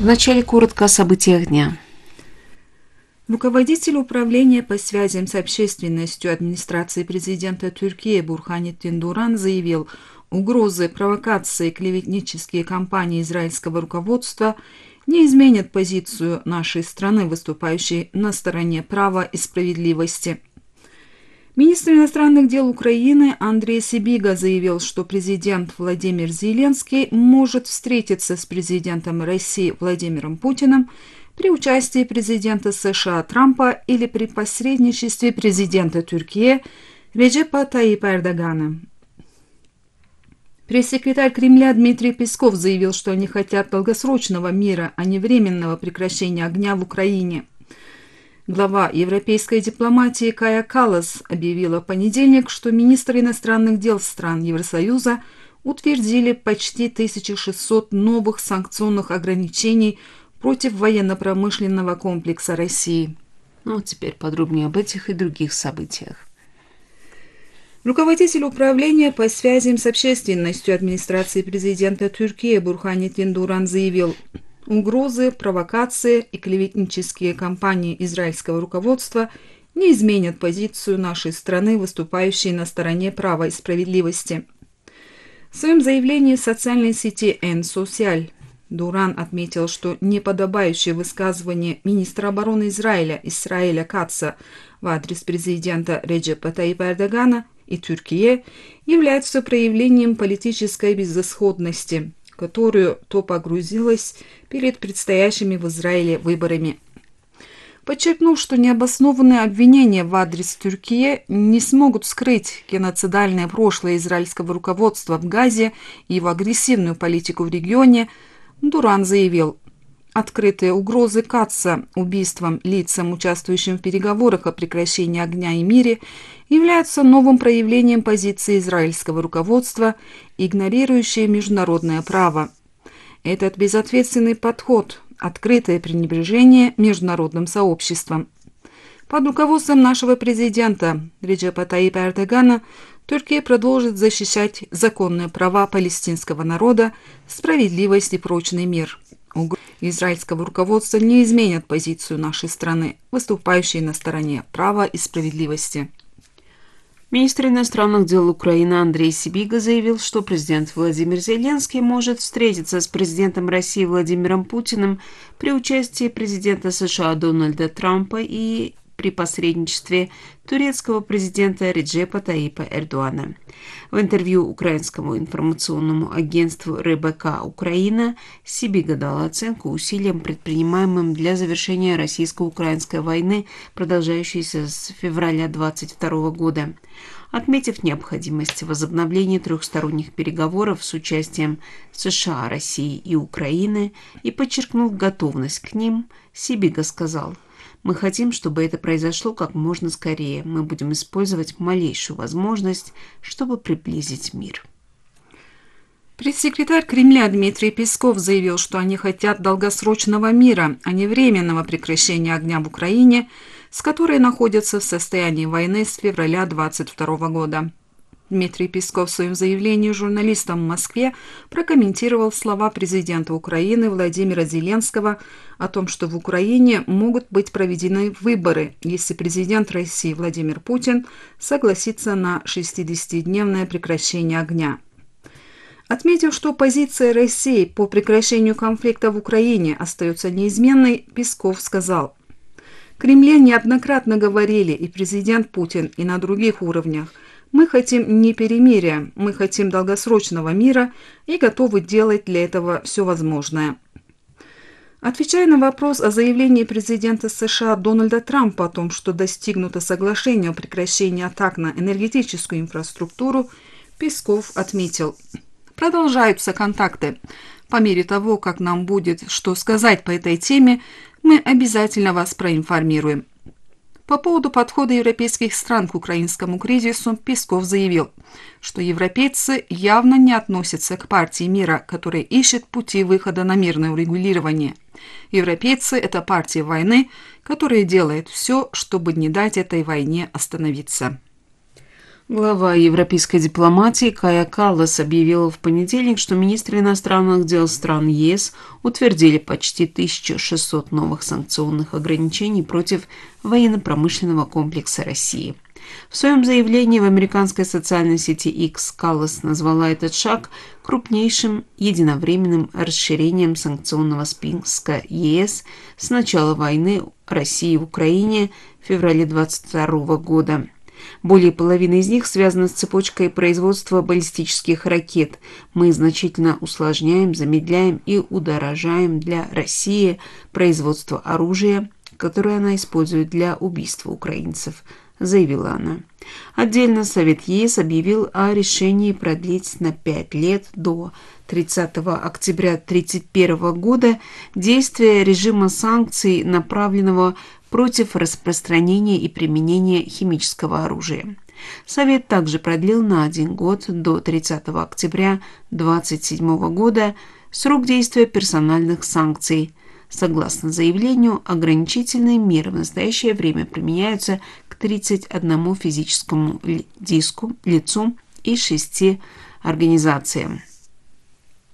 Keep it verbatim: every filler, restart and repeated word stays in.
Вначале коротко о событиях дня. Руководитель управления по связям с общественностью администрации президента Турции Бурханеттин Дуран заявил, угрозы, провокации, клеветнические кампании израильского руководства не изменят позицию нашей страны, выступающей на стороне права и справедливости. Министр иностранных дел Украины Андрей Сибига заявил, что президент Владимир Зеленский может встретиться с президентом России Владимиром Путиным при участии президента США Трампа или при посредничестве президента Турции Реджепа Таyyипа Эрдогана. Пресс-секретарь Кремля Дмитрий Песков заявил, что они хотят долгосрочного мира, а не временного прекращения огня в Украине. Глава европейской дипломатии Кая Каллас объявила в понедельник, что министры иностранных дел стран Евросоюза утвердили почти тысячу шестьсот новых санкционных ограничений против военно-промышленного комплекса России. Ну а теперь подробнее об этих и других событиях. Руководитель управления по связям с общественностью администрации президента Турции Бурханеттин Дуран заявил, угрозы, провокации и клеветнические кампании израильского руководства не изменят позицию нашей страны, выступающей на стороне права и справедливости. В своем заявлении в социальной сети Н-Социаль Дуран отметил, что неподобающее высказывание министра обороны Израиля Исраэля Каца в адрес президента Реджепа Таyyипа Эрдогана и Турции является проявлением политической безысходности, которую то погрузилась перед предстоящими в Израиле выборами. Подчеркнув, что необоснованные обвинения в адрес Турции не смогут скрыть геноцидальное прошлое израильского руководства в Газе и его агрессивную политику в регионе, Дуран заявил, открытые угрозы Каца убийством лицам, участвующим в переговорах о прекращении огня и мире, являются новым проявлением позиции израильского руководства, игнорирующее международное право. Этот безответственный подход – открытое пренебрежение международным сообществом. Под руководством нашего президента Реджепа Таyyипа Эрдогана Турция продолжит защищать законные права палестинского народа, справедливость и прочный мир. Угрозы израильского руководства не изменят позицию нашей страны, выступающей на стороне права и справедливости. Министр иностранных дел Украины Андрей Сибига заявил, что президент Владимир Зеленский может встретиться с президентом России Владимиром Путиным при участии президента США Дональда Трампа и при посредничестве турецкого президента Реджепа Таyyипа Эрдогана. В интервью украинскому информационному агентству РБК Украина Сибига дал оценку усилиям, предпринимаемым для завершения российско-украинской войны, продолжающейся с февраля две тысячи двадцать второго года. Отметив необходимость возобновления трехсторонних переговоров с участием США, России и Украины и подчеркнув готовность к ним, Сибига сказал: «Мы хотим, чтобы это произошло как можно скорее. Мы будем использовать малейшую возможность, чтобы приблизить мир». Пресс-секретарь Кремля Дмитрий Песков заявил, что они хотят долгосрочного мира, а не временного прекращения огня в Украине, с которой находятся в состоянии войны с февраля две тысячи двадцать второго года. Дмитрий Песков в своем заявлении журналистам в Москве прокомментировал слова президента Украины Владимира Зеленского о том, что в Украине могут быть проведены выборы, если президент России Владимир Путин согласится на шестидесятидневное прекращение огня. Отметив, что позиция России по прекращению конфликта в Украине остается неизменной, Песков сказал: «В Кремле неоднократно говорили и президент Путин, и на других уровнях. Мы хотим не перемирия, мы хотим долгосрочного мира и готовы делать для этого все возможное». Отвечая на вопрос о заявлении президента США Дональда Трампа о том, что достигнуто соглашение о прекращении атак на энергетическую инфраструктуру, Песков отметил: «Продолжаются контакты. По мере того, как нам будет что сказать по этой теме, мы обязательно вас проинформируем». По поводу подхода европейских стран к украинскому кризису Песков заявил, что европейцы явно не относятся к партии мира, которая ищет пути выхода на мирное урегулирование. Европейцы – это партия войны, которая делает все, чтобы не дать этой войне остановиться. Глава европейской дипломатии Кая Каллас объявила в понедельник, что министры иностранных дел стран ЕС утвердили почти тысячу шестьсот новых санкционных ограничений против военно-промышленного комплекса России. В своем заявлении в американской социальной сети X Каллас назвала этот шаг крупнейшим единовременным расширением санкционного списка ЕС с начала войны России в Украине в феврале две тысячи двадцать второго года. Более половины из них связаны с цепочкой производства баллистических ракет. Мы значительно усложняем, замедляем и удорожаем для России производство оружия, которое она использует для убийства украинцев, заявила она. Отдельно Совет ЕС объявил о решении продлить на пять лет до тридцатого октября две тысячи тридцать первого года действие режима санкций, направленного против распространения и применения химического оружия. Совет также продлил на один год до тридцатого октября две тысячи двадцать седьмого года срок действия персональных санкций. Согласно заявлению, ограничительные меры в настоящее время применяются к тридцати одному физическому диску, лицу и шести организациям.